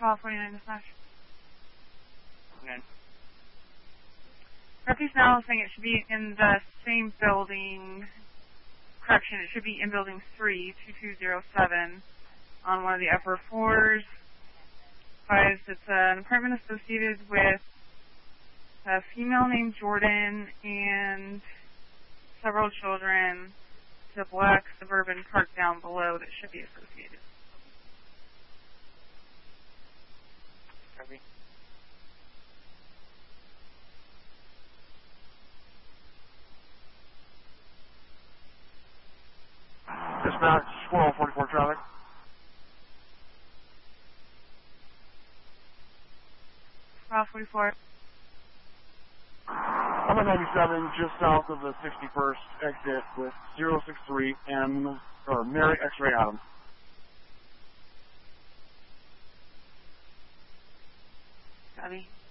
Call 49 dispatch. Okay. Refuse now saying it should be in the same building. Correction, it should be in building 3, 2207, on one of the upper floors. Advised it's an apartment associated with a female named Jordan and several children. The black suburban park down below that should be associated. Copy. Dispatch 1244 traffic. Route 44. I'm at 97, just south of the 61st exit with 063 M, or Mary X-Ray Adams. Copy.